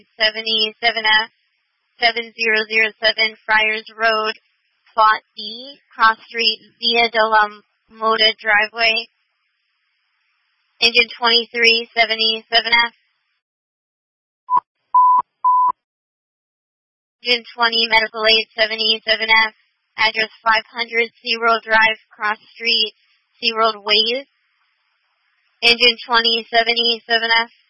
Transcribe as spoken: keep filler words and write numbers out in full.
seventy-seven F, seven zero zero seven Friars Road, Plot D, Cross Street, Via de la Mota Driveway. Engine twenty-three seventy-seven F. Engine twenty, Medical Aid seventy-seven F. Address five hundred SeaWorld Drive, Cross Street, SeaWorld Ways. Engine twenty seventy-seven F.